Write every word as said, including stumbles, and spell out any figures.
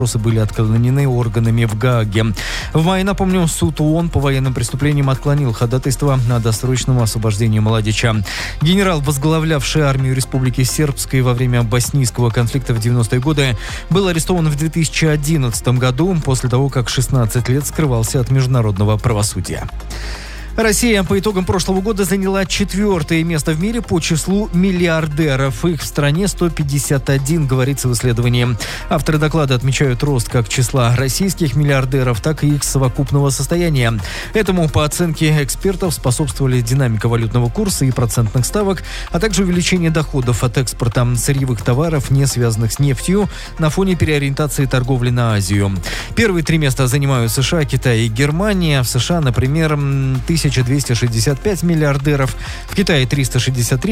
Вопросы были отклонены органами в Гааге. В мае, напомню, суд ООН по военным преступлениям отклонил ходатайство о досрочном освобождении Младича. Генерал, возглавлявший армию Республики Сербской во время боснийского конфликта в девяностые годы, был арестован в две тысячи одиннадцатом году после того, как шестнадцать лет скрывался от международного правосудия. Россия по итогам прошлого года заняла четвертое место в мире по числу миллиардеров. Их в стране сто пятьдесят один, говорится в исследовании. Авторы доклада отмечают рост как числа российских миллиардеров, так и их совокупного состояния. Этому, по оценке экспертов, способствовали динамика валютного курса и процентных ставок, а также увеличение доходов от экспорта сырьевых товаров, не связанных с нефтью, на фоне переориентации торговли на Азию. Первые три места занимают США, Китай и Германия. В США, например, тысяча двести шестьдесят пять миллиардеров, в Китае триста шестьдесят три